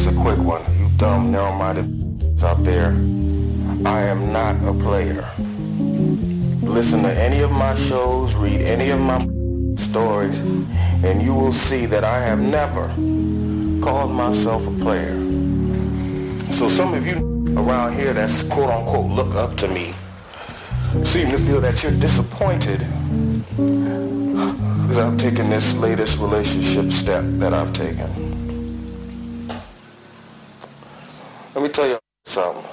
this a quick one. You dumb, narrow-minded out there. I am not a player. Listen to any of my shows, read any of my stories, and you will see that I have never called myself a player. So some of you around here that's quote-unquote look up to me seem to feel that you're disappointed because I've taken this latest relationship step that I've taken. Let me tell you something.